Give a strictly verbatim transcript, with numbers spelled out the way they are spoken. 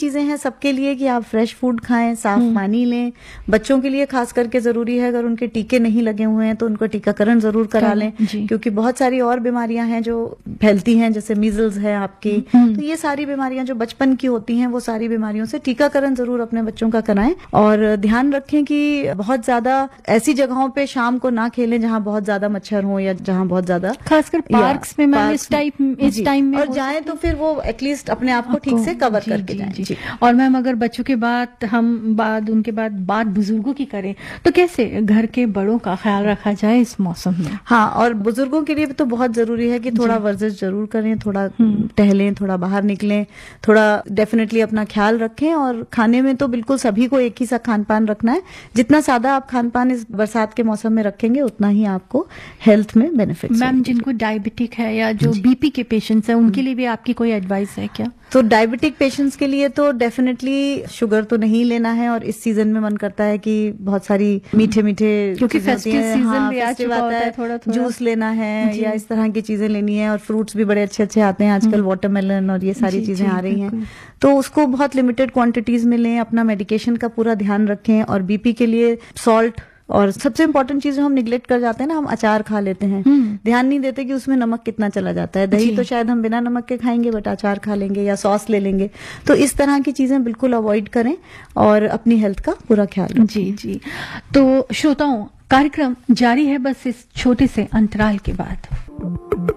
चीजें हैं सबके लिए कि आप फ्रेश फूड खाएं, साफ पानी लें। बच्चों के लिए खास करके जरूरी है, अगर उनके टीके नहीं लगे हुए हैं तो उनको टीकाकरण जरूर करा लें, क्योंकि बहुत सारी और बीमारियां हैं जो फैलती हैं, जैसे मीजल्स है आपकी। तो ये सारी बीमारियां जो बचपन की होती हैं, वो सारी बीमारियों से टीकाकरण जरूर अपने बच्चों का कराएं। और ध्यान रखें कि बहुत ज्यादा ऐसी जगहों पे शाम को ना खेलें जहां बहुत ज्यादा मच्छर हो या जहां बहुत ज्यादा, खासकर पार्क्स में मैम इस टाइप इस टाइम में और जाएं तो फिर वो एटलीस्ट अपने आप को ठीक से कवर करके जाएं। जी। और मैम अगर बच्चों के बाद हम बाद उनके बाद बात बुजुर्गों की करें तो कैसे घर के बड़ों का ख्याल रखा जाए इस मौसम में? हाँ, और बुजुर्गों के लिए तो बहुत जरूरी है कि थोड़ा वर्जिश जरूर करें, थोड़ा टहलें, थोड़ा बाहर निकलें, थोड़ा डेफिनेटली अपना ख्याल रखें। और खाने में तो बिल्कुल सभी को एक ही सा खान पान रखना है। जितना सादा आप खान पान इस बरसात के मौसम में रखेंगे उतना ही आपको हेल्थ में बेनिफिट। मैम जिनको डायबिटिक है या जो बीपी के पेशेंट्स हैं उनके लिए भी आपकी कोई एडवाइस है क्या? तो डायबिटिक पेशेंट्स के लिए तो डेफिनेटली शुगर तो नहीं लेना है। और इस सीजन में मन करता है कि बहुत सारी मीठे मीठे, क्योंकि फेस्टिव सीजन हाँ, भी आ चुका होता है, थोड़ा थोड़ा जूस लेना है या इस तरह की चीजें लेनी है। और फ्रूट्स भी बड़े अच्छे अच्छे आते हैं आजकल, वाटरमेलन और ये सारी चीजें आ रही हैं, तो उसको बहुत लिमिटेड क्वांटिटीज में लें। अपना मेडिकेशन का पूरा ध्यान रखें। और बीपी के लिए सॉल्ट, और सबसे इम्पोर्टेंट चीज जो हम निगलेक्ट कर जाते हैं ना, हम अचार खा लेते हैं, ध्यान नहीं देते कि उसमें नमक कितना चला जाता है। दही तो शायद हम बिना नमक के खाएंगे, बट अचार खा लेंगे या सॉस ले लेंगे। तो इस तरह की चीजें बिल्कुल अवॉइड करें और अपनी हेल्थ का पूरा ख्याल रखें। जी जी। तो श्रोताओं, कार्यक्रम जारी है बस इस छोटे से अंतराल के बाद।